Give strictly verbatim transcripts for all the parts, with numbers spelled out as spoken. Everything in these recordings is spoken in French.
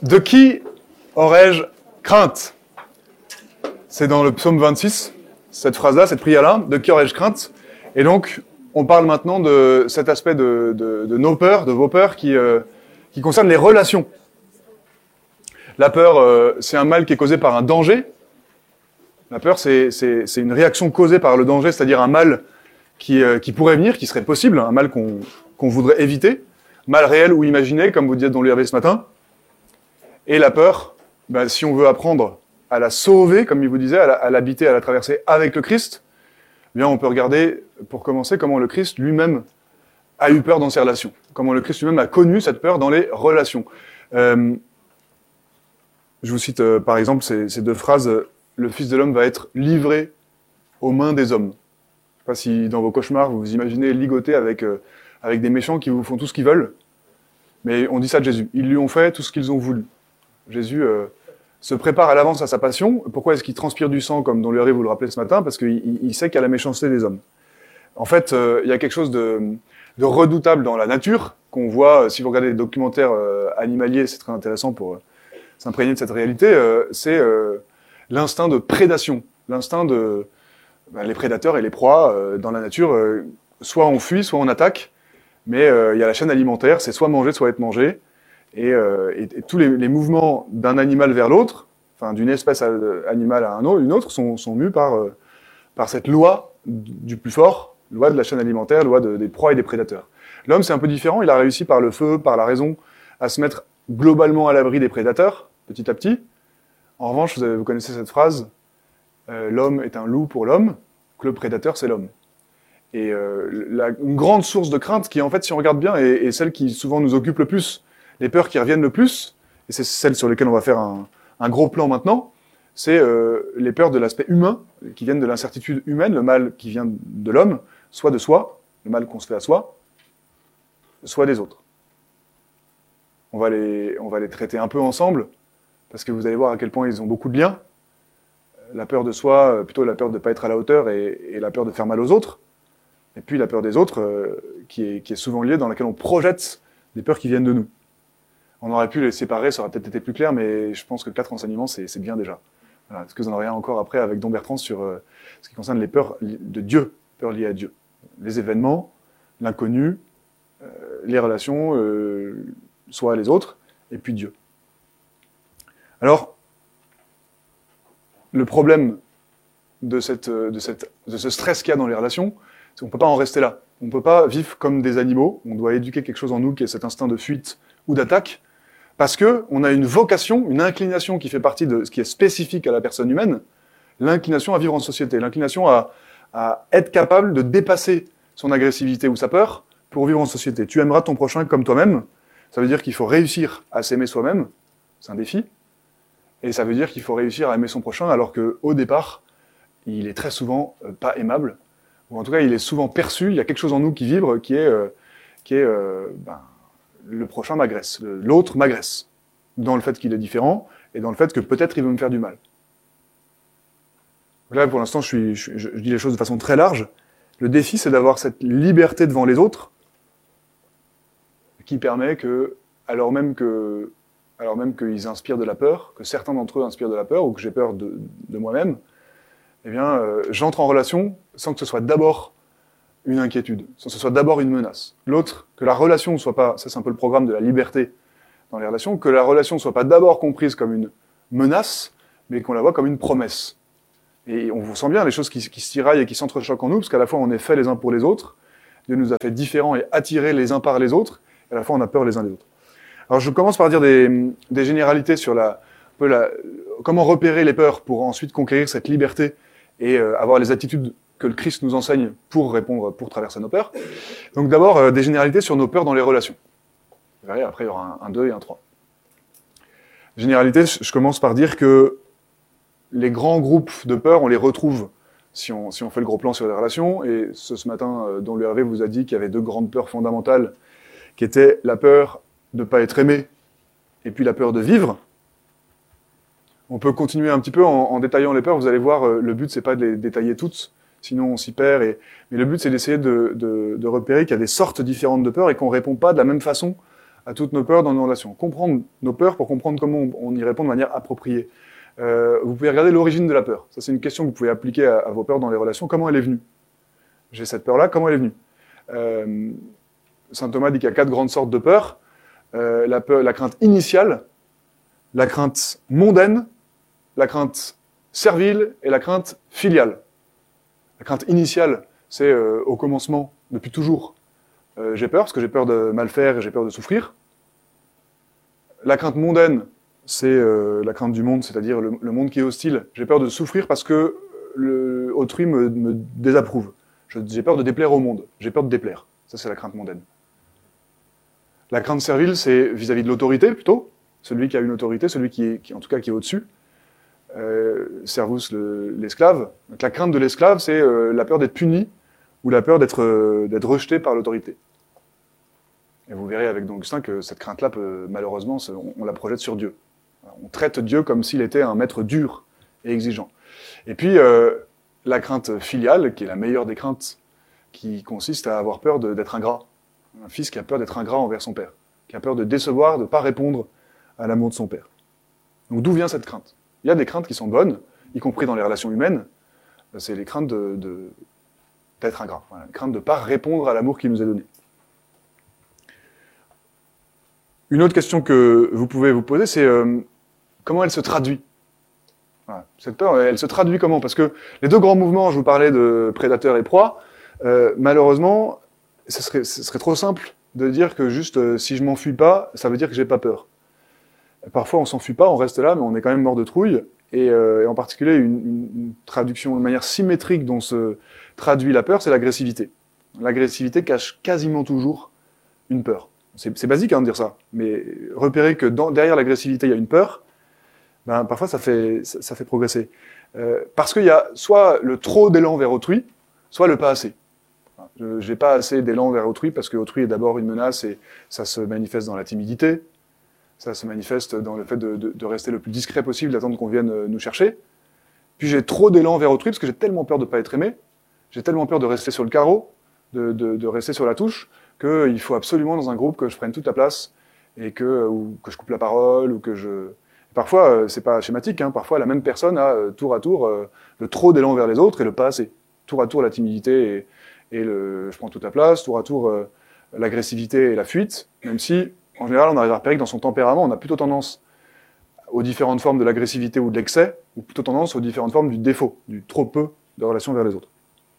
De qui aurais-je crainte? C'est dans le psaume vingt-six, cette phrase-là, cette prière-là, de qui aurais-je crainte? Et donc, on parle maintenant de cet aspect de, de, de nos peurs, de vos peurs, qui, euh, qui concerne les relations. La peur, euh, c'est un mal qui est causé par un danger. La peur, c'est, c'est, c'est une réaction causée par le danger, c'est-à-dire un mal qui, euh, qui pourrait venir, qui serait possible, un mal qu'on, qu'on voudrait éviter, mal réel ou imaginé, comme vous disiez dans l'U R V ce matin. Et la peur, ben, si on veut apprendre à la sauver, comme il vous disait, à, la, à l'habiter, à la traverser avec le Christ, eh bien, on peut regarder, pour commencer, comment le Christ lui-même a eu peur dans ses relations. Comment le Christ lui-même a connu cette peur dans les relations. Euh, je vous cite, euh, par exemple, ces, ces deux phrases. Euh, le Fils de l'homme va être livré aux mains des hommes. Je ne sais pas si, dans vos cauchemars, vous vous imaginez ligoté avec, euh, avec des méchants qui vous font tout ce qu'ils veulent. Mais on dit ça de Jésus. Ils lui ont fait tout ce qu'ils ont voulu. Jésus euh, se prépare à l'avance à sa passion. Pourquoi est-ce qu'il transpire du sang, comme dans le Ré, vous le rappelez ce matin? Parce qu'il il sait qu'il y a la méchanceté des hommes. En fait, euh, il y a quelque chose de, de redoutable dans la nature, qu'on voit, euh, si vous regardez des documentaires euh, animaliers, c'est très intéressant pour euh, s'imprégner de cette réalité, euh, c'est euh, l'instinct de prédation. L'instinct de... Ben, les prédateurs et les proies, euh, dans la nature, euh, soit on fuit, soit on attaque, mais euh, il y a la chaîne alimentaire, c'est soit manger, soit être mangé. Et, euh, et, et tous les, les mouvements d'un animal vers l'autre, enfin d'une espèce animale à un autre, une autre, sont, sont mus par, euh, par cette loi du plus fort, loi de la chaîne alimentaire, loi de, des proies et des prédateurs. L'homme, c'est un peu différent, il a réussi par le feu, par la raison, à se mettre globalement à l'abri des prédateurs, petit à petit. En revanche, vous, avez, vous connaissez cette phrase, euh, l'homme est un loup pour l'homme, que le prédateur, c'est l'homme. Et euh, la, une grande source de crainte qui, en fait, si on regarde bien, est, est celle qui souvent nous occupe le plus, les peurs qui reviennent le plus, et c'est celles sur lesquelles on va faire un, un gros plan maintenant, c'est euh, les peurs de l'aspect humain, qui viennent de l'incertitude humaine, le mal qui vient de l'homme, soit de soi, le mal qu'on se fait à soi, soit des autres. On va les, on va les traiter un peu ensemble, parce que vous allez voir à quel point ils ont beaucoup de liens. La peur de soi, plutôt la peur de ne pas être à la hauteur, et, et la peur de faire mal aux autres. Et puis la peur des autres, euh, qui, est, qui est souvent liée, dans laquelle on projette des peurs qui viennent de nous. On aurait pu les séparer, ça aurait peut-être été plus clair, mais je pense que quatre enseignements, c'est, c'est bien déjà. Voilà. Est-ce que vous en aurez un encore après avec Don Bertrand sur euh, ce qui concerne les peurs de Dieu, peurs liées à Dieu. Les événements, l'inconnu, euh, les relations, euh, soit les autres, et puis Dieu. Alors, le problème de, cette, de, cette, de ce stress qu'il y a dans les relations, c'est qu'on ne peut pas en rester là. On ne peut pas vivre comme des animaux, on doit éduquer quelque chose en nous qui est cet instinct de fuite ou d'attaque, parce qu'on a une vocation, une inclination qui fait partie de ce qui est spécifique à la personne humaine, l'inclination à vivre en société, l'inclination à, à être capable de dépasser son agressivité ou sa peur pour vivre en société. Tu aimeras ton prochain comme toi-même, ça veut dire qu'il faut réussir à s'aimer soi-même, c'est un défi, et ça veut dire qu'il faut réussir à aimer son prochain alors qu'au départ, il est très souvent euh, pas aimable, ou en tout cas il est souvent perçu, il y a quelque chose en nous qui vibre, qui est, euh, qui est euh, ben, le prochain m'agresse, l'autre m'agresse, dans le fait qu'il est différent, et dans le fait que peut-être il veut me faire du mal. Là, pour l'instant, je, suis, je, je dis les choses de façon très large. Le défi, c'est d'avoir cette liberté devant les autres, qui permet que, alors même que, alors même qu'ils inspirent de la peur, que certains d'entre eux inspirent de la peur, ou que j'ai peur de, de moi-même, eh bien, euh, j'entre en relation sans que ce soit d'abord une inquiétude, sans que ce soit d'abord une menace. L'autre, que la relation ne soit pas, ça c'est un peu le programme de la liberté dans les relations, que la relation ne soit pas d'abord comprise comme une menace, mais qu'on la voit comme une promesse. Et on vous sent bien les choses qui, qui se tiraillent et qui s'entrechoquent en nous, parce qu'à la fois on est fait les uns pour les autres, Dieu nous a fait différents et attirés les uns par les autres, et à la fois on a peur les uns des autres. Alors je commence par dire des, des généralités sur la, un peu la, comment repérer les peurs pour ensuite conquérir cette liberté et euh, avoir les attitudes que le Christ nous enseigne pour répondre, pour traverser nos peurs. Donc d'abord, euh, des généralités sur nos peurs dans les relations. Vous verrez, après il y aura un deux et un trois. Généralité, je commence par dire que les grands groupes de peurs, on les retrouve si on, si on fait le gros plan sur les relations. Et ce, ce matin, euh, dont l'U R V vous a dit qu'il y avait deux grandes peurs fondamentales, qui étaient la peur de ne pas être aimé et puis la peur de vivre. On peut continuer un petit peu en, en détaillant les peurs. Vous allez voir, euh, le but, c'est pas de les détailler toutes, sinon on s'y perd. Et... Mais le but, c'est d'essayer de, de, de repérer qu'il y a des sortes différentes de peurs et qu'on répond pas de la même façon à toutes nos peurs dans nos relations. Comprendre nos peurs pour comprendre comment on, on y répond de manière appropriée. Euh, vous pouvez regarder l'origine de la peur. Ça, c'est une question que vous pouvez appliquer à, à vos peurs dans les relations. Comment elle est venue? J'ai cette peur-là, comment elle est venue? euh, Saint Thomas dit qu'il y a quatre grandes sortes de peurs. Euh, la, peur, la crainte initiale, la crainte mondaine, la crainte servile et la crainte filiale. La crainte initiale, c'est euh, au commencement, depuis toujours, euh, j'ai peur, parce que j'ai peur de mal faire et j'ai peur de souffrir. La crainte mondaine, c'est euh, la crainte du monde, c'est-à-dire le, le monde qui est hostile. J'ai peur de souffrir parce que le, autrui me, me désapprouve. Je, j'ai peur de déplaire au monde, j'ai peur de déplaire. Ça, c'est la crainte mondaine. La crainte servile, c'est vis-à-vis de l'autorité, plutôt. Celui qui a une autorité, celui qui est, qui, en tout cas, qui est au-dessus. Euh, servus, le, l'esclave. Donc, la crainte de l'esclave, c'est euh, la peur d'être puni ou la peur d'être, euh, d'être rejeté par l'autorité. Et vous verrez avec Augustin que cette crainte-là, peut, malheureusement, on, on la projette sur Dieu. On traite Dieu comme s'il était un maître dur et exigeant. Et puis, euh, la crainte filiale, qui est la meilleure des craintes, qui consiste à avoir peur de, d'être ingrat. Un fils qui a peur d'être ingrat envers son père, qui a peur de décevoir, de ne pas répondre à l'amour de son père. Donc d'où vient cette crainte? Il y a des craintes qui sont bonnes, y compris dans les relations humaines. C'est les craintes de, de, d'être ingrat, voilà, les craintes de ne pas répondre à l'amour qui nous est donné. Une autre question que vous pouvez vous poser, c'est euh, comment elle se traduit? Voilà. Cette peur, elle se traduit comment? Parce que les deux grands mouvements, je vous parlais de prédateur et proie, euh, malheureusement, ce serait, ce serait trop simple de dire que juste euh, si je m'enfuis pas, ça veut dire que j'ai pas peur. Parfois, on s'enfuit pas, on reste là, mais on est quand même mort de trouille. Et, euh, et en particulier, une, une, une traduction, une manière symétrique dont se traduit la peur, c'est l'agressivité. L'agressivité cache quasiment toujours une peur. C'est, c'est basique hein, de dire ça, mais repérer que dans, derrière l'agressivité, il y a une peur, ben, parfois ça fait, ça, ça fait progresser. Euh, parce qu'il y a soit le trop d'élan vers autrui, soit le pas assez. Je n'ai pas assez d'élan vers autrui parce que autrui est d'abord une menace et ça se manifeste dans la timidité, ça se manifeste dans le fait de, de, de rester le plus discret possible, d'attendre qu'on vienne nous chercher. Puis j'ai trop d'élan vers autrui parce que j'ai tellement peur de ne pas être aimé, j'ai tellement peur de rester sur le carreau, de, de, de rester sur la touche, qu'il faut absolument dans un groupe que je prenne toute la place et que, ou que je coupe la parole ou que je... Parfois, c'est pas schématique, hein, parfois la même personne a tour à tour le trop d'élan vers les autres et le pas assez. Tour à tour la timidité et, et le je prends toute la place, tour à tour euh, l'agressivité et la fuite, même si en général on arrive à repérer que dans son tempérament on a plutôt tendance aux différentes formes de l'agressivité ou de l'excès, ou plutôt tendance aux différentes formes du défaut, du trop peu de relation vers les autres.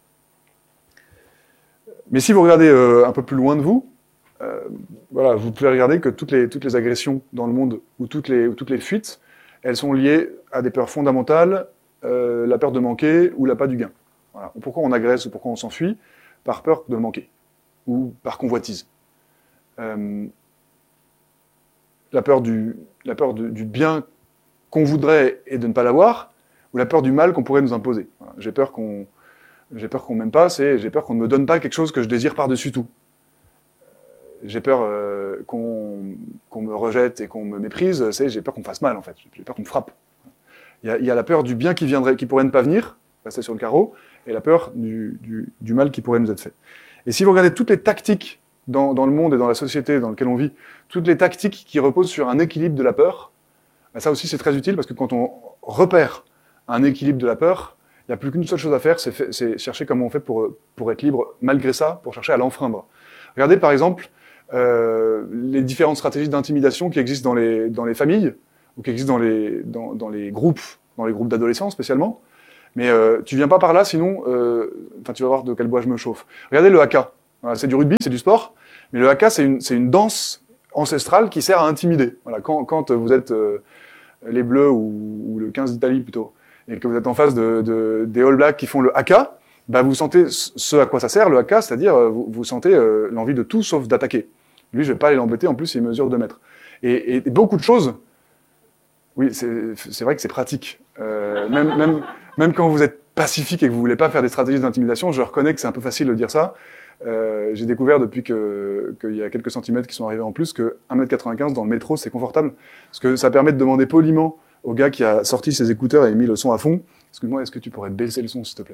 Mais si vous regardez euh, un peu plus loin de vous, euh, voilà, vous pouvez regarder que toutes les, toutes les agressions dans le monde, ou toutes les, ou toutes les fuites, elles sont liées à des peurs fondamentales, euh, la peur de manquer ou l'appât du gain. Voilà. Pourquoi on agresse ou pourquoi on s'enfuit? Par peur de manquer, ou par convoitise. Euh, la peur, du, la peur du, du bien qu'on voudrait et de ne pas l'avoir, ou la peur du mal qu'on pourrait nous imposer. Voilà. J'ai peur qu'on... J'ai peur qu'on m'aime pas, c'est j'ai peur qu'on ne me donne pas quelque chose que je désire par-dessus tout. J'ai peur euh, qu'on, qu'on me rejette et qu'on me méprise, c'est j'ai peur qu'on me fasse mal en fait, j'ai peur qu'on me frappe. Il y a, il y a la peur du bien qui viendrait, qui pourrait ne pas venir, rester sur le carreau, et la peur du, du, du mal qui pourrait nous être fait. Et si vous regardez toutes les tactiques dans, dans le monde et dans la société dans laquelle on vit, toutes les tactiques qui reposent sur un équilibre de la peur, ben ça aussi c'est très utile parce que quand on repère un équilibre de la peur, il n'y a plus qu'une seule chose à faire, c'est, fait, c'est chercher comment on fait pour, pour être libre, malgré ça, pour chercher à l'enfreindre. Regardez par exemple euh, les différentes stratégies d'intimidation qui existent dans les, dans les familles, ou qui existent dans les, dans, dans les groupes, dans les groupes d'adolescents spécialement. Mais euh, tu viens pas par là, sinon, euh, tu vas voir de quel bois je me chauffe. Regardez le haka. Voilà, c'est du rugby, c'est du sport, mais le haka, c'est une, c'est une danse ancestrale qui sert à intimider. Voilà, quand, quand vous êtes euh, les Bleus ou, ou le quinze d'Italie plutôt, et que vous êtes en face de, de, des All Blacks qui font le haka, bah vous sentez ce à quoi ça sert, le haka, c'est-à-dire vous, vous sentez euh, l'envie de tout sauf d'attaquer. Lui, je vais pas aller l'embêter, en plus, il mesure deux mètres. Et, et, et beaucoup de choses, oui, c'est, c'est vrai que c'est pratique. Euh, même, même, même quand vous êtes pacifique et que vous voulez pas faire des stratégies d'intimidation, je reconnais que c'est un peu facile de dire ça. Euh, j'ai découvert depuis que, qu'il y a quelques centimètres qui sont arrivés en plus que un mètre quatre-vingt-quinze dans le métro, c'est confortable. Parce que ça permet de demander poliment au gars qui a sorti ses écouteurs et mis le son à fond, excuse-moi, est-ce que tu pourrais baisser le son, s'il te plaît?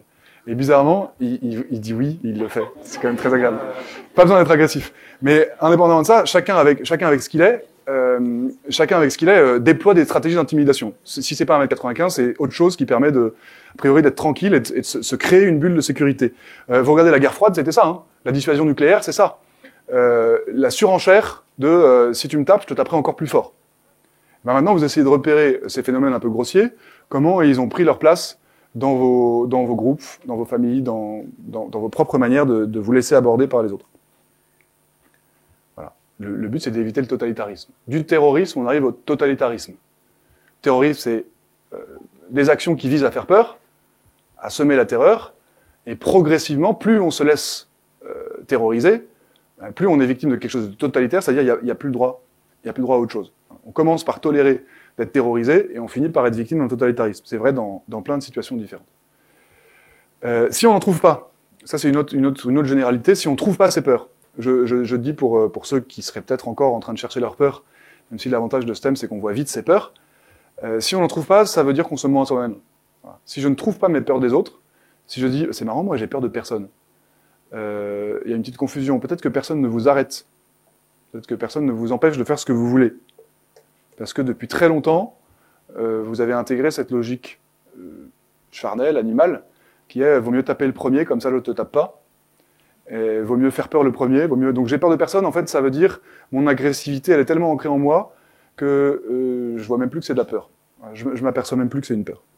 Et bizarrement, il, il, il dit oui, il le fait. C'est quand même très agréable. Pas besoin d'être agressif. Mais indépendamment de ça, chacun avec, chacun avec ce qu'il est, euh, chacun avec ce qu'il est, euh, déploie des stratégies d'intimidation. Si c'est pas un mètre quatre-vingt-quinze, c'est autre chose qui permet de, a priori, d'être tranquille et de, et de se, se créer une bulle de sécurité. Euh, vous regardez la guerre froide, c'était ça. Hein. La dissuasion nucléaire, c'est ça. Euh, la surenchère de euh, si tu me tapes, je te taperai encore plus fort. Ben maintenant, vous essayez de repérer ces phénomènes un peu grossiers, comment ils ont pris leur place dans vos, dans vos groupes, dans vos familles, dans, dans, dans vos propres manières de, de vous laisser aborder par les autres. Voilà. Le, le but, c'est d'éviter le totalitarisme. Du terrorisme, on arrive au totalitarisme. Le terrorisme, c'est euh, des actions qui visent à faire peur, à semer la terreur, et progressivement, plus on se laisse euh, terroriser, plus on est victime de quelque chose de totalitaire, c'est-à-dire qu'il n'y a, a plus le droit, il n'y a plus le droit à autre chose. On commence par tolérer d'être terrorisé et on finit par être victime d'un totalitarisme. C'est vrai dans, dans plein de situations différentes. Euh, si on n'en trouve pas, ça c'est une autre, une, autre, une autre généralité, si on ne trouve pas ces peurs, je, je, je dis pour, pour ceux qui seraient peut-être encore en train de chercher leurs peurs, même si l'avantage de ce thème c'est qu'on voit vite ces peurs, euh, si on n'en trouve pas, ça veut dire qu'on se ment à soi-même. Voilà. Si je ne trouve pas mes peurs des autres, si je dis c'est marrant, moi j'ai peur de personne, euh, il y a une petite confusion, peut-être que personne ne vous arrête, peut-être que personne ne vous empêche de faire ce que vous voulez. Parce que depuis très longtemps, euh, vous avez intégré cette logique euh, charnelle, animale, qui est « vaut mieux taper le premier, comme ça l'autre ne te tape pas ». Et vaut mieux faire peur le premier, vaut mieux... Donc j'ai peur de personne, en fait, ça veut dire mon agressivité, elle est tellement ancrée en moi que euh, je vois même plus que c'est de la peur. Je, je m'aperçois même plus que c'est une peur.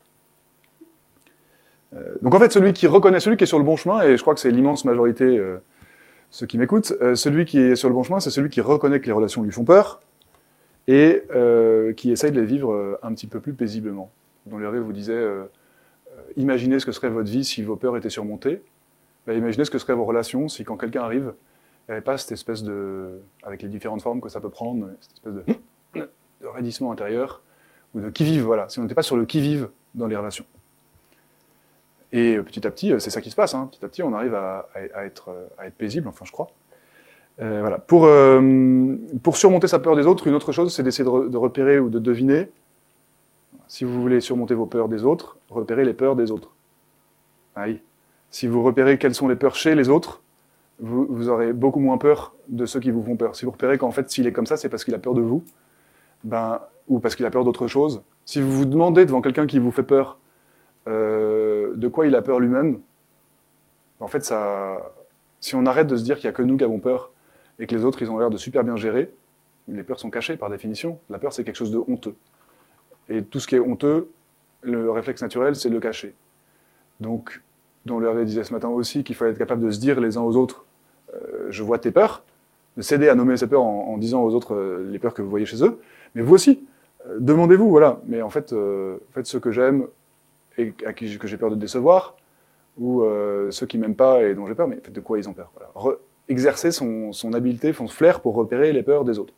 Euh, donc en fait, celui qui reconnaît, celui qui est sur le bon chemin, et je crois que c'est l'immense majorité, euh, ceux qui m'écoutent, euh, celui qui est sur le bon chemin, c'est celui qui reconnaît que les relations lui font peur, et euh, qui essaye de les vivre euh, un petit peu plus paisiblement. Dont Hervé vous disait, euh, euh, imaginez ce que serait votre vie si vos peurs étaient surmontées. Ben, imaginez ce que seraient vos relations si quand quelqu'un arrive, il n'y avait pas cette espèce de, avec les différentes formes que ça peut prendre, cette espèce de, de raidissement intérieur, ou de qui-vive, voilà, si on n'était pas sur le qui-vive dans les relations. Et euh, petit à petit, c'est ça qui se passe, hein. Petit à petit on arrive à, à, à, être, à être paisible, enfin je crois. Euh, voilà. Pour, euh, pour surmonter sa peur des autres, une autre chose, c'est d'essayer de, re, de repérer ou de deviner, si vous voulez surmonter vos peurs des autres, repérez les peurs des autres. Ah oui. Si vous repérez quelles sont les peurs chez les autres, vous, vous aurez beaucoup moins peur de ceux qui vous font peur. Si vous repérez qu'en fait, s'il est comme ça, c'est parce qu'il a peur de vous, ben, ou parce qu'il a peur d'autre chose. Si vous vous demandez devant quelqu'un qui vous fait peur, euh, de quoi il a peur lui-même, en fait, ça, si on arrête de se dire qu'il n'y a que nous qui avons peur, et que les autres, ils ont l'air de super bien gérer, les peurs sont cachées par définition. La peur, c'est quelque chose de honteux. Et tout ce qui est honteux, le réflexe naturel, c'est le cacher. Donc, dont Hervé disait ce matin aussi qu'il fallait être capable de se dire les uns aux autres euh, « je vois tes peurs », de s'aider à nommer ses peurs en, en disant aux autres euh, les peurs que vous voyez chez eux. Mais vous aussi, euh, demandez-vous, voilà. Mais en fait, euh, faites ceux que j'aime et à qui que j'ai peur de décevoir, ou euh, ceux qui m'aiment pas et dont j'ai peur, mais de quoi ils ont peur. Voilà. Re exercer son, son habileté, son flair pour repérer les peurs des autres.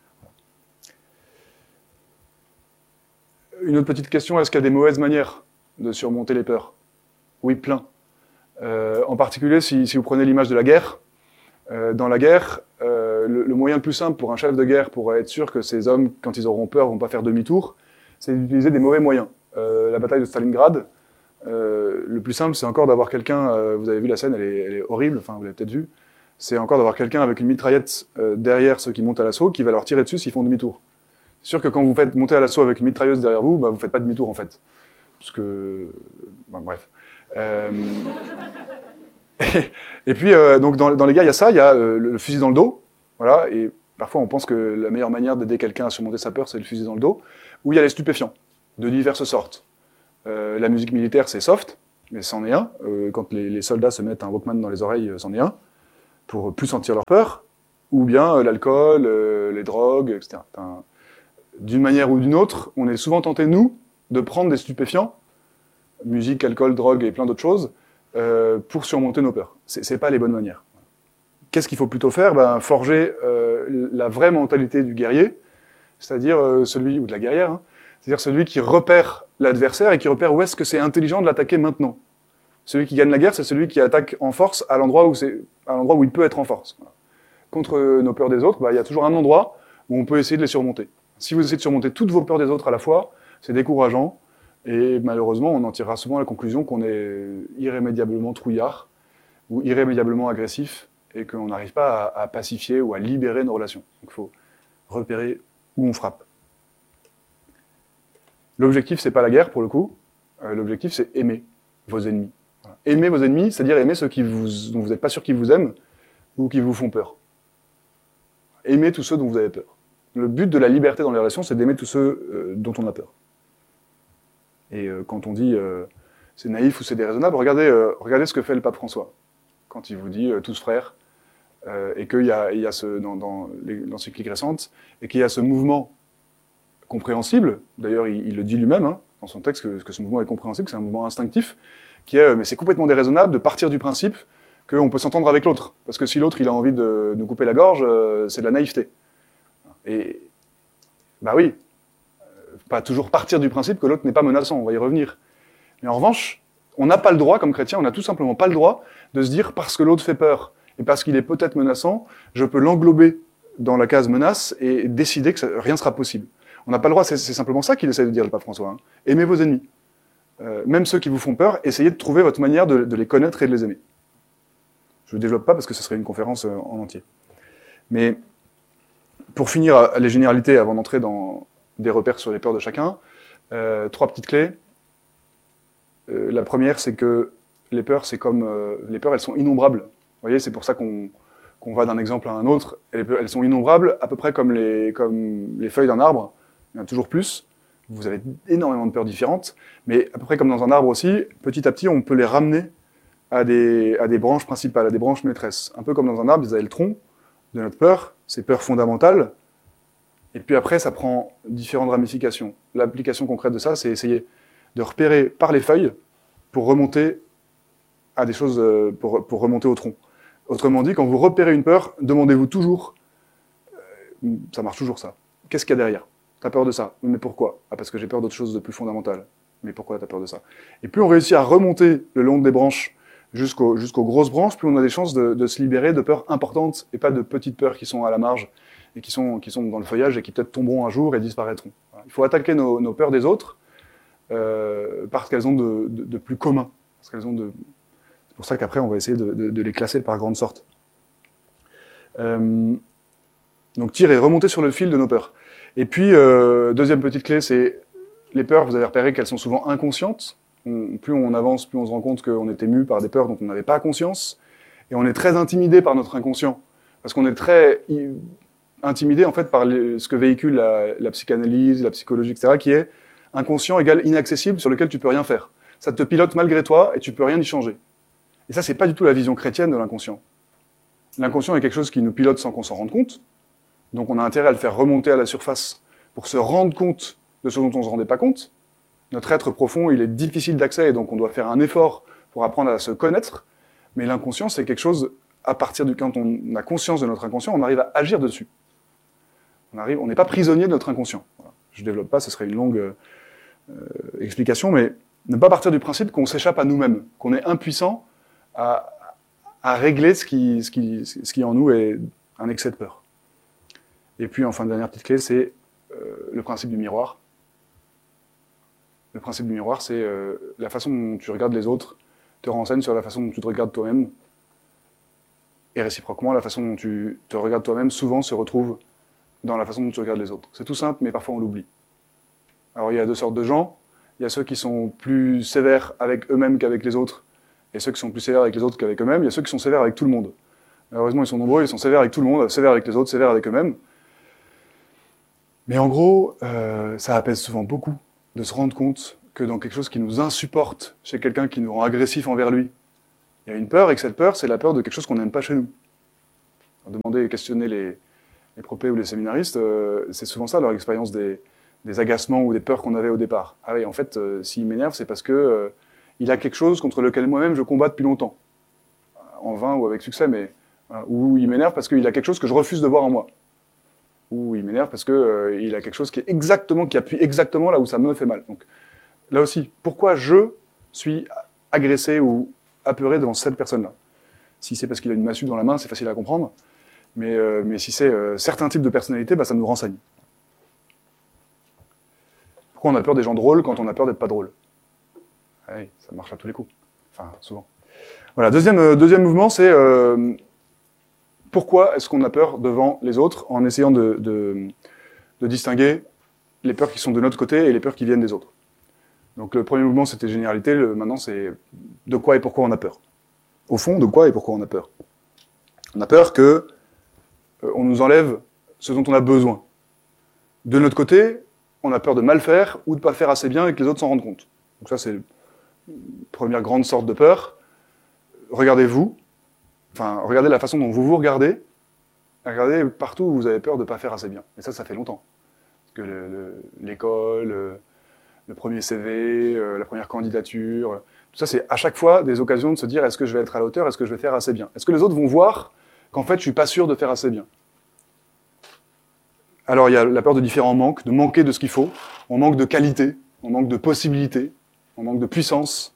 Une autre petite question, est-ce qu'il y a des mauvaises manières de surmonter les peurs? Oui, plein. Euh, en particulier, si, si vous prenez l'image de la guerre, euh, dans la guerre, euh, le, le moyen le plus simple pour un chef de guerre, pour être sûr que ces hommes, quand ils auront peur, vont pas faire demi-tour, c'est d'utiliser des mauvais moyens. Euh, la bataille de Stalingrad, euh, le plus simple, c'est encore d'avoir quelqu'un, euh, vous avez vu la scène, elle est, elle est horrible, enfin vous l'avez peut-être vu, c'est encore d'avoir quelqu'un avec une mitraillette euh, derrière ceux qui montent à l'assaut, qui va leur tirer dessus s'ils font demi-tour. C'est sûr que quand vous faites monter à l'assaut avec une mitrailleuse derrière vous, bah, vous faites pas demi-tour en fait. Parce que... Bah, bref. Euh... et, et puis, euh, donc dans, dans les gars, il y a ça, il y a euh, le fusil dans le dos, voilà, et parfois on pense que la meilleure manière d'aider quelqu'un à surmonter sa peur, c'est le fusil dans le dos, ou il y a les stupéfiants, de diverses sortes. Euh, la musique militaire, c'est soft, mais c'en est un. Euh, quand les, les soldats se mettent un Walkman dans les oreilles, c'en est un, pour plus sentir leur peur, ou bien euh, l'alcool, euh, les drogues, et cetera. Enfin, d'une manière ou d'une autre, on est souvent tenté, nous, de prendre des stupéfiants, musique, alcool, drogue et plein d'autres choses, euh, pour surmonter nos peurs. C'est, c'est pas les bonnes manières. Qu'est-ce qu'il faut plutôt faire? Ben, forger euh, la vraie mentalité du guerrier, c'est-à-dire euh, celui, ou de la guerrière, hein, c'est-à-dire celui qui repère l'adversaire et qui repère où est-ce que c'est intelligent de l'attaquer maintenant. Celui qui gagne la guerre, c'est celui qui attaque en force à l'endroit où, c'est, à l'endroit où il peut être en force. Contre nos peurs des autres, ben, il y a toujours un endroit où on peut essayer de les surmonter. Si vous essayez de surmonter toutes vos peurs des autres à la fois, c'est décourageant. Et malheureusement, on en tirera souvent la conclusion qu'on est irrémédiablement trouillard ou irrémédiablement agressif et qu'on n'arrive pas à, à pacifier ou à libérer nos relations. Donc il faut repérer où on frappe. L'objectif, c'est pas la guerre pour le coup. Euh, L'objectif, c'est aimer vos ennemis. Voilà. Aimer vos ennemis, c'est-à-dire aimer ceux qui vous, dont vous n'êtes pas sûr qu'ils vous aiment ou qui vous font peur. Aimer tous ceux dont vous avez peur. Le but de la liberté dans les relations, c'est d'aimer tous ceux euh, dont on a peur. Et euh, quand on dit euh, c'est naïf ou c'est déraisonnable, regardez, euh, regardez ce que fait le pape François quand il vous dit euh, tous frères, euh, et qu'il y a, il y a ce, dans, dans l'encyclique récente, et qu'il y a ce mouvement compréhensible, d'ailleurs il, il le dit lui-même hein, dans son texte que, que ce mouvement est compréhensible, que c'est un mouvement instinctif, qui est, euh, mais c'est complètement déraisonnable de partir du principe qu'on peut s'entendre avec l'autre, parce que si l'autre il a envie de nous couper la gorge, euh, c'est de la naïveté. Et, bah oui, pas toujours partir du principe que l'autre n'est pas menaçant, on va y revenir. Mais en revanche, on n'a pas le droit, comme chrétien, on n'a tout simplement pas le droit de se dire, parce que l'autre fait peur, et parce qu'il est peut-être menaçant, je peux l'englober dans la case menace et décider que ça, rien ne sera possible. On n'a pas le droit, c'est, c'est simplement ça qu'il essaie de dire, le pape François. Hein. Aimez vos ennemis. Euh, même ceux qui vous font peur, essayez de trouver votre manière de, de les connaître et de les aimer. Je ne développe pas parce que ce serait une conférence euh, en entier. Mais pour finir à, à les généralités, avant d'entrer dans des repères sur les peurs de chacun, euh, trois petites clés. Euh, la première, c'est que les peurs, c'est comme euh, les peurs, elles sont innombrables. Vous voyez, c'est pour ça qu'on qu'on va d'un exemple à un autre. Elles, elles sont innombrables, à peu près comme les, comme les feuilles d'un arbre. Il y en a toujours plus. Vous avez énormément de peurs différentes, mais à peu près comme dans un arbre aussi, petit à petit, on peut les ramener à des, à des branches principales, à des branches maîtresses. Un peu comme dans un arbre, vous avez le tronc de notre peur, ces peurs fondamentales, et puis après, ça prend différentes ramifications. L'application concrète de ça, c'est essayer de repérer par les feuilles pour remonter à des choses, pour, pour remonter au tronc. Autrement dit, quand vous repérez une peur, demandez-vous toujours, euh, ça marche toujours ça, qu'est-ce qu'il y a derrière ? T'as peur de ça ? Mais pourquoi ? Ah, parce que j'ai peur d'autre chose de plus fondamental. Mais pourquoi t'as peur de ça ? Et plus on réussit à remonter le long des branches jusqu'aux, jusqu'aux grosses branches, plus on a des chances de, de se libérer de peurs importantes et pas de petites peurs qui sont à la marge et qui sont, qui sont dans le feuillage et qui peut-être tomberont un jour et disparaîtront. Voilà. Il faut attaquer nos, nos peurs des autres euh, parce qu'elles ont de, de, de plus commun. Parce qu'elles ont de... C'est pour ça qu'après, on va essayer de, de, de les classer par grandes sortes. Euh, donc, tirer, remonter sur le fil de nos peurs. Et puis, euh, deuxième petite clé, c'est les peurs, vous avez repéré qu'elles sont souvent inconscientes. On, plus on avance, plus on se rend compte qu'on est ému par des peurs dont on n'avait pas conscience. Et on est très intimidé par notre inconscient. Parce qu'on est très intimidé, en fait, par les, ce que véhicule la, la psychanalyse, la psychologie, et cetera, qui est inconscient égale inaccessible, sur lequel tu peux rien faire. Ça te pilote malgré toi et tu peux rien y changer. Et ça, c'est pas du tout la vision chrétienne de l'inconscient. L'inconscient est quelque chose qui nous pilote sans qu'on s'en rende compte. Donc on a intérêt à le faire remonter à la surface pour se rendre compte de ce dont on ne se rendait pas compte. Notre être profond, il est difficile d'accès, et donc on doit faire un effort pour apprendre à se connaître. Mais l'inconscient, c'est quelque chose, à partir du quand on a conscience de notre inconscient, on arrive à agir dessus. On arrive, on n'est pas prisonnier de notre inconscient. Voilà. Je ne développe pas, ce serait une longue euh, explication, mais ne pas partir du principe qu'on s'échappe à nous-mêmes, qu'on est impuissant à, à régler ce qui, ce, qui, ce qui en nous est un excès de peur. Et puis, enfin, dernière petite clé, c'est euh, le principe du miroir. Le principe du miroir, c'est euh, la façon dont tu regardes les autres te renseigne sur la façon dont tu te regardes toi-même. Et réciproquement, la façon dont tu te regardes toi-même souvent se retrouve dans la façon dont tu regardes les autres. C'est tout simple, mais parfois on l'oublie. Alors, il y a deux sortes de gens. Il y a ceux qui sont plus sévères avec eux-mêmes qu'avec les autres, et ceux qui sont plus sévères avec les autres qu'avec eux-mêmes. Il y a ceux qui sont sévères avec tout le monde. Malheureusement, ils sont nombreux, ils sont sévères avec tout le monde, sévères avec les autres, sévères avec eux-mêmes. Mais en gros, euh, ça apaise souvent beaucoup de se rendre compte que dans quelque chose qui nous insupporte, chez quelqu'un qui nous rend agressif envers lui, il y a une peur, et que cette peur, c'est la peur de quelque chose qu'on n'aime pas chez nous. Demandez et questionner les, les propés ou les séminaristes, euh, c'est souvent ça leur expérience des, des agacements ou des peurs qu'on avait au départ. Ah oui, en fait, euh, s'il m'énerve, c'est parce que euh, il a quelque chose contre lequel moi-même je combats depuis longtemps, en vain ou avec succès, mais voilà. Ou il m'énerve parce qu'il a quelque chose que je refuse de voir en moi. Ou il m'énerve parce que euh, il a quelque chose qui est exactement, qui appuie exactement là où ça me fait mal. Donc là aussi, pourquoi je suis agressé ou apeuré devant cette personne-là ? Si c'est parce qu'il a une massue dans la main, c'est facile à comprendre. Mais, euh, mais si c'est euh, certains types de personnalités, bah, ça nous renseigne. Pourquoi on a peur des gens drôles quand on a peur d'être pas drôle? Oui, ça marche à tous les coups. Enfin, souvent. Voilà, deuxième, euh, deuxième mouvement, c'est euh, pourquoi est-ce qu'on a peur devant les autres en essayant de, de, de distinguer les peurs qui sont de notre côté et les peurs qui viennent des autres. Donc le premier mouvement, c'était généralité, le, maintenant c'est de quoi et pourquoi on a peur. Au fond, de quoi et pourquoi on a peur? On a peur que euh, on nous enlève ce dont on a besoin. De notre côté, on a peur de mal faire ou de pas faire assez bien et que les autres s'en rendent compte. Donc ça, c'est la première grande sorte de peur. Regardez-vous, enfin, regardez la façon dont vous vous regardez, regardez partout où vous avez peur de pas faire assez bien. Et ça, ça fait longtemps. Parce que le, le, l'école, le, le premier C V, euh, la première candidature, tout ça, c'est à chaque fois des occasions de se dire, est-ce que je vais être à la hauteur, est-ce que je vais faire assez bien? Est-ce que les autres vont voir qu'en fait, je suis pas sûr de faire assez bien? Alors, il y a la peur de différents manques, de manquer de ce qu'il faut. On manque de qualité, on manque de possibilités, on manque de puissance.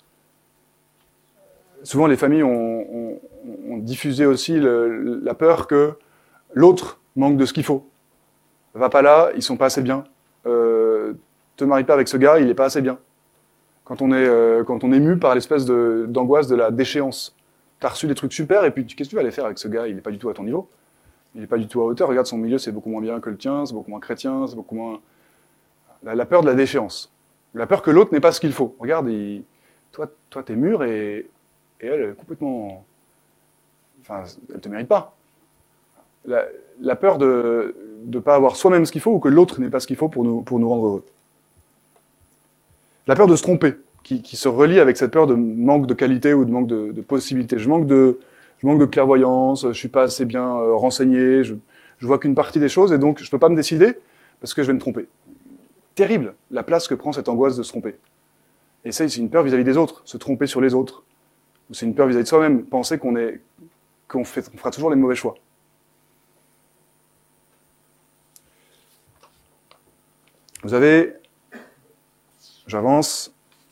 Souvent, les familles ont, ont, ont diffusé aussi le, la peur que l'autre manque de ce qu'il faut. Va pas là, ils sont pas assez bien. Euh, te marie pas avec ce gars, il est pas assez bien. Quand on est, euh, quand on est mu par l'espèce de, d'angoisse de la déchéance. T'as reçu des trucs super, et puis qu'est-ce que tu vas aller faire avec ce gars? Il est pas du tout à ton niveau. Il n'est pas du tout à hauteur. Regarde, son milieu, c'est beaucoup moins bien que le tien, c'est beaucoup moins chrétien, c'est beaucoup moins... La, la peur de la déchéance. La peur que l'autre n'ait pas ce qu'il faut. Regarde, il... toi, toi, t'es mûr et... et elle est complètement... Enfin, elle te mérite pas. La, la peur de ne pas avoir soi-même ce qu'il faut ou que l'autre n'ait pas ce qu'il faut pour nous, pour nous rendre heureux. La peur de se tromper, qui, qui se relie avec cette peur de manque de qualité ou de manque de, de possibilités. Je manque de... Je manque de clairvoyance, je suis pas assez bien euh, renseigné, je, je vois qu'une partie des choses et donc je peux pas me décider parce que je vais me tromper. Terrible, la place que prend cette angoisse de se tromper. Et ça, c'est une peur vis-à-vis des autres, se tromper sur les autres. Ou c'est une peur vis-à-vis de soi-même, penser qu'on est, qu'on fait, on fera toujours les mauvais choix. Vous avez, j'avance,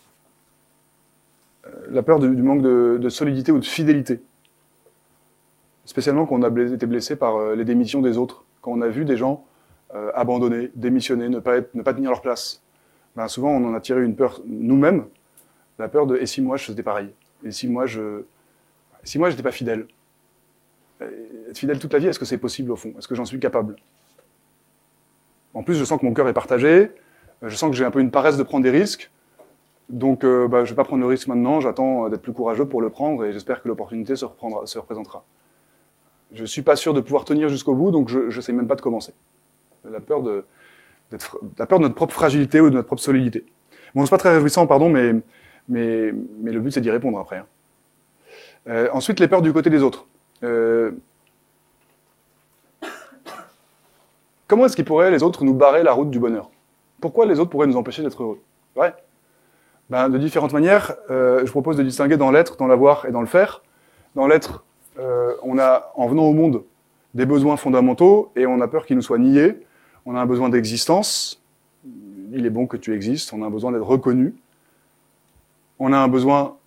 euh, la peur du, du manque de, de solidité ou de fidélité. Spécialement quand on a blessé, été blessé par euh, les démissions des autres, quand on a vu des gens euh, abandonner, démissionner, ne pas, être, ne pas tenir leur place. Ben, souvent, on en a tiré une peur nous-mêmes, la peur de « et si moi je faisais pareil? Et si moi je si moi j'étais pas fidèle? Être fidèle toute la vie, est-ce que c'est possible au fond? Est-ce que j'en suis capable ?» En plus, je sens que mon cœur est partagé, je sens que j'ai un peu une paresse de prendre des risques, donc euh, bah, je vais pas prendre le risque maintenant, j'attends d'être plus courageux pour le prendre et j'espère que l'opportunité se, reprendra, se représentera. Je ne suis pas sûr de pouvoir tenir jusqu'au bout, donc je ne sais même pas de commencer. La peur de, d'être, la peur de notre propre fragilité ou de notre propre solidité. Bon, c'est pas très réjouissant, pardon, mais, mais, mais le but, c'est d'y répondre après. Hein. Euh, ensuite, les peurs du côté des autres. Euh, comment est-ce qu'ils pourraient, les autres, nous barrer la route du bonheur? Pourquoi les autres pourraient nous empêcher d'être heureux? Ouais. Ben, de différentes manières, euh, je propose de distinguer dans l'être, dans l'avoir et dans le faire. Dans l'être, Euh, on a, en venant au monde, des besoins fondamentaux et on a peur qu'ils nous soient niés. On a un besoin d'existence. Il est bon que tu existes. On a un besoin d'être reconnu. On a un besoin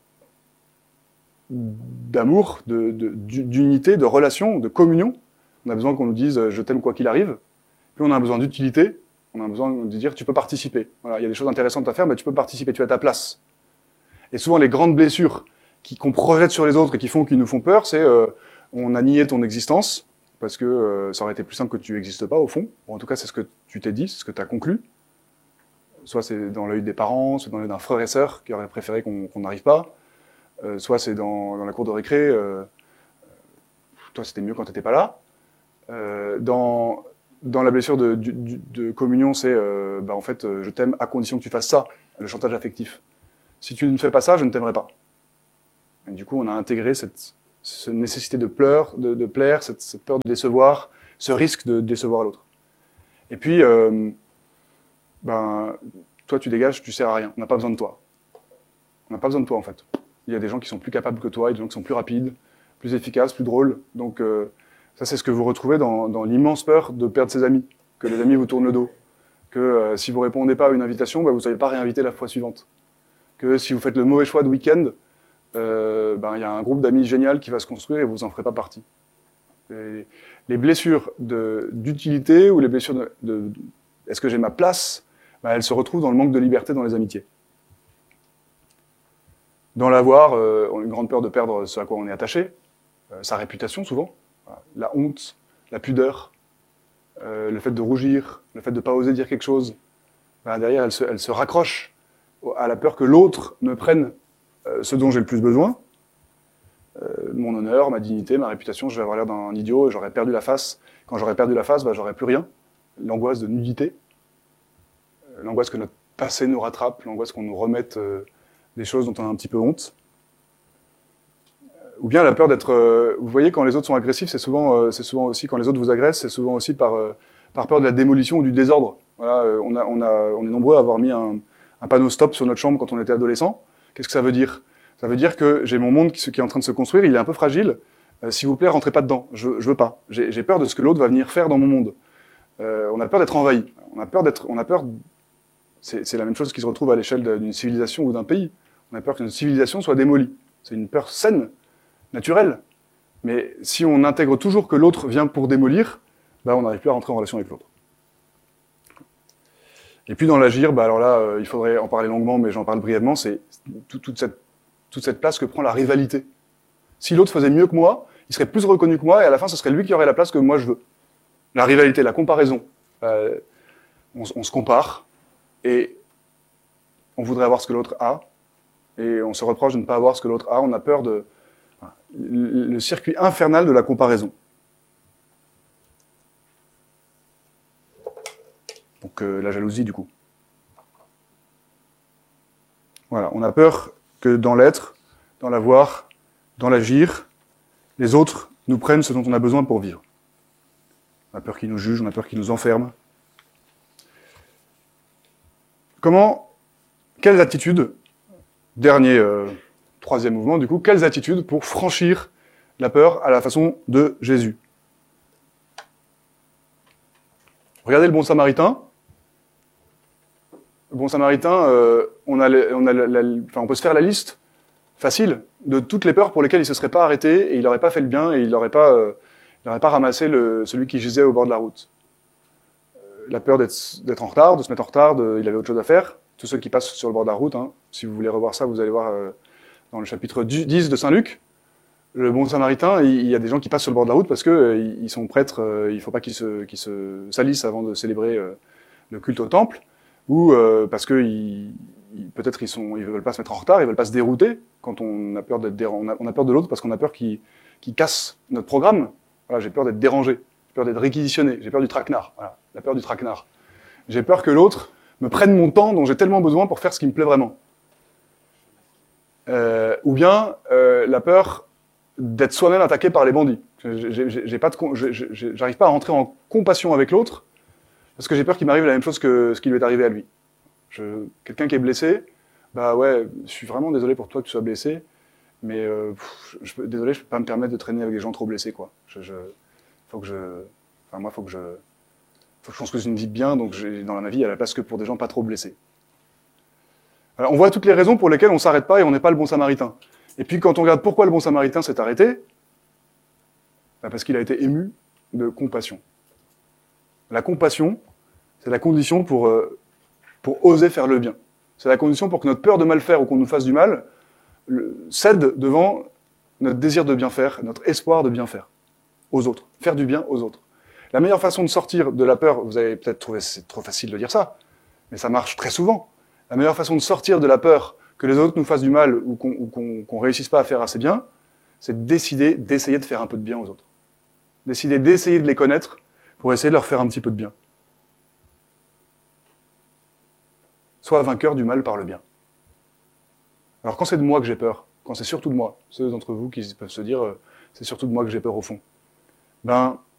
d'amour, de, de, d'unité, de relation, de communion. On a besoin qu'on nous dise « je t'aime quoi qu'il arrive ». Puis on a un besoin d'utilité. On a besoin de dire « tu peux participer ». Voilà, il y a des choses intéressantes à faire, mais tu peux participer, tu as ta place. Et souvent, les grandes blessures qui, qu'on projette sur les autres et qui font, qui nous font peur, c'est euh, on a nié ton existence, parce que euh, ça aurait été plus simple que tu n'existes pas, au fond. Ou en tout cas, c'est ce que tu t'es dit, c'est ce que tu as conclu. Soit c'est dans l'œil des parents, soit dans l'œil d'un frère et sœur qui aurait préféré qu'on n'arrive pas. Euh, soit c'est dans, dans la cour de récré, euh, toi c'était mieux quand tu n'étais pas là. Euh, dans, dans la blessure de, de, de communion, c'est euh, bah, en fait, je t'aime à condition que tu fasses ça, le chantage affectif. Si tu ne fais pas ça, je ne t'aimerai pas. Et du coup, on a intégré cette, cette nécessité de, pleur, de, de plaire, cette, cette peur de décevoir, ce risque de décevoir l'autre. Et puis, euh, ben, toi, tu dégages, tu sers à rien. On n'a pas besoin de toi. On n'a pas besoin de toi, en fait. Il y a des gens qui sont plus capables que toi, il y a des gens qui sont plus rapides, plus efficaces, plus drôles. Donc, euh, ça, c'est ce que vous retrouvez dans, dans l'immense peur de perdre ses amis, que les amis vous tournent le dos, que euh, si vous répondez pas à une invitation, ben, vous ne savez pas réinviter la fois suivante, que si vous faites le mauvais choix de week-end, Euh, ben, y a un groupe d'amis génial qui va se construire et vous en ferez pas partie. Et les blessures de, d'utilité ou les blessures de, de, de est-ce que j'ai ma place bah, elle se retrouve dans le manque de liberté dans les amitiés. Dans l'avoir, euh, on a une grande peur de perdre ce à quoi on est attaché, euh, sa réputation souvent, voilà. La honte, la pudeur, euh, le fait de rougir, le fait de ne pas oser dire quelque chose. Bah, derrière, elle se, elle se raccroche à la peur que l'autre me prenne euh, ce dont j'ai le plus besoin, euh, mon honneur, ma dignité, ma réputation. Je vais avoir l'air d'un idiot et j'aurais perdu la face. Quand j'aurais perdu la face, bah, j'aurais plus rien. L'angoisse de nudité, euh, l'angoisse que notre passé nous rattrape, l'angoisse qu'on nous remette euh, des choses dont on a un petit peu honte. Ou bien la peur d'être... Euh, vous voyez, quand les autres sont agressifs, c'est souvent, euh, c'est souvent aussi, quand les autres vous agressent, c'est souvent aussi par, euh, par peur de la démolition ou du désordre. Voilà, euh, on, a, on, a, on est nombreux à avoir mis un, un panneau stop sur notre chambre quand on était adolescent. Qu'est-ce que ça veut dire? Ça veut dire que j'ai mon monde qui, qui est en train de se construire, il est un peu fragile. Euh, S'il vous plaît, rentrez pas dedans. Je, je veux pas. J'ai peur de ce que l'autre va venir faire dans mon monde. Euh, on a peur d'être envahi. On a peur d'être... On a peur... C'est la même chose qui se retrouve à l'échelle d'une civilisation ou d'un pays. On a peur qu'une civilisation soit démolie. C'est une peur saine, naturelle. Mais si on intègre toujours que l'autre vient pour démolir, bah on n'arrive plus à rentrer en relation avec l'autre. Et puis dans l'agir, bah alors là, euh, il faudrait en parler longuement, mais j'en parle brièvement, c'est tout, toute, cette, toute cette place que prend la rivalité. Si l'autre faisait mieux que moi, il serait plus reconnu que moi, et à la fin, ce serait lui qui aurait la place que moi je veux. La rivalité, la comparaison. Euh, on, on se compare, et on voudrait avoir ce que l'autre a, et on se reproche de ne pas avoir ce que l'autre a, on a peur de... Le, le circuit infernal de la comparaison. Donc euh, la jalousie, du coup. Voilà, on a peur que dans l'être, dans l'avoir, dans l'agir, les autres nous prennent ce dont on a besoin pour vivre. On a peur qu'ils nous jugent, on a peur qu'ils nous enferment. Comment, quelles attitudes, dernier, euh, troisième mouvement du coup, quelles attitudes pour franchir la peur à la façon de Jésus? Regardez le bon samaritain. Le bon samaritain, euh, on, a les, on, a la, la, enfin, on peut se faire la liste facile de toutes les peurs pour lesquelles il ne se serait pas arrêté et il n'aurait pas fait le bien et il n'aurait pas, euh, pas ramassé le, celui qui gisait au bord de la route. Euh, la peur d'être en retard, de se mettre en retard, de, il avait autre chose à faire. Tous ceux qui passent sur le bord de la route, hein, si vous voulez revoir ça, vous allez voir euh, dans le chapitre dix de Saint Luc, le bon samaritain, il, il y a des gens qui passent sur le bord de la route parce qu'ils euh, ils sont prêtres, euh, il ne faut pas qu'ils se, qu'ils se salissent avant de célébrer euh, le culte au temple, ou euh, parce que ils, ils, peut-être ils ne ils veulent pas se mettre en retard, ils ne veulent pas se dérouter quand on a peur, on a, on a peur de l'autre parce qu'on a peur qu'il qu'il casse notre programme. Voilà, j'ai peur d'être dérangé, j'ai peur d'être réquisitionné, j'ai peur du traquenard, voilà, la peur du traquenard. J'ai peur que l'autre me prenne mon temps dont j'ai tellement besoin pour faire ce qui me plaît vraiment. Euh, ou bien euh, la peur d'être soi-même attaqué par les bandits. J'arrive pas à rentrer en compassion avec l'autre parce que j'ai peur qu'il m'arrive la même chose que ce qui lui est arrivé à lui. Quelqu'un qui est blessé, bah ouais, je suis vraiment désolé pour toi que tu sois blessé, mais euh, pff, je, je, désolé, je peux pas me permettre de traîner avec des gens trop blessés, quoi. Je, je, faut que je, enfin moi, faut que je, faut que je construise une vie bien, donc dans ma vie, il y a la place que pour des gens pas trop blessés. Alors, on voit toutes les raisons pour lesquelles on ne s'arrête pas et on n'est pas le bon samaritain. Et puis quand on regarde pourquoi le bon samaritain s'est arrêté, bah parce qu'il a été ému de compassion. La compassion, c'est la condition pour, euh, pour oser faire le bien. C'est la condition pour que notre peur de mal faire ou qu'on nous fasse du mal le, cède devant notre désir de bien faire, notre espoir de bien faire aux autres, faire du bien aux autres. La meilleure façon de sortir de la peur, vous avez peut-être trouvé c'est trop facile de dire ça, mais ça marche très souvent. La meilleure façon de sortir de la peur que les autres nous fassent du mal ou qu'on qu'on, qu'on réussisse pas à faire assez bien, c'est de décider d'essayer de faire un peu de bien aux autres. Décider d'essayer de les connaître pour essayer de leur faire un petit peu de bien. Sois vainqueur du mal par le bien. Alors quand c'est de moi que j'ai peur, quand c'est surtout de moi, ceux d'entre vous qui peuvent se dire euh, c'est surtout de moi que j'ai peur au fond, ben